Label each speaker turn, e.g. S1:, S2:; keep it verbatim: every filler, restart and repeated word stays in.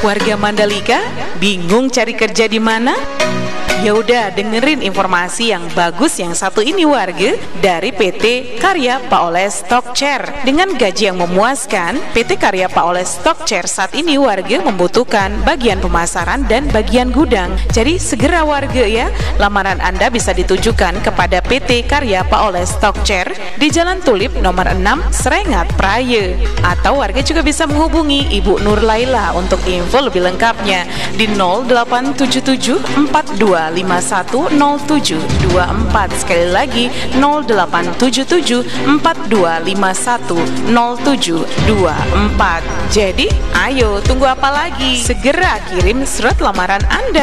S1: Warga Mandalika, bingung cari kerja di mana? Ya udah, dengerin informasi yang bagus yang satu ini warga dari P T Karya Paoles Stockchair. Dengan gaji yang memuaskan, P T Karya Paoles Stockchair saat ini warga membutuhkan bagian pemasaran dan bagian gudang. Jadi segera warga ya, lamaran Anda bisa ditujukan kepada P T Karya Paoles Stockchair di Jalan Tulip nomor enam, Serengat Praya. Atau warga juga bisa menghubungi Ibu Nur Laila untuk info lebih lengkapnya di nol delapan tujuh tujuh empat dua lima satu nol tujuh dua empat. Sekali lagi nol delapan tujuh tujuh empat dua lima satu nol tujuh dua empat. Jadi ayo tunggu apa lagi, segera kirim surat lamaran Anda.